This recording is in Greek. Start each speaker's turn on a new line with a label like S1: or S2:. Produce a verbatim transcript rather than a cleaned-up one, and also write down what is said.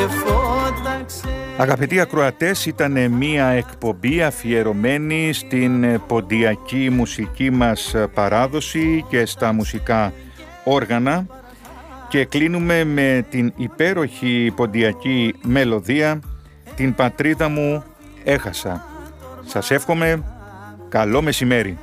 S1: Αγαπητοί ακροατές, ήταν μία εκπομπή αφιερωμένη στην ποντιακή μουσική μας παράδοση και στα μουσικά όργανα και κλείνουμε με την υπέροχη ποντιακή μελωδία «Την πατρίδα μου έχασα». Σας εύχομαι καλό μεσημέρι.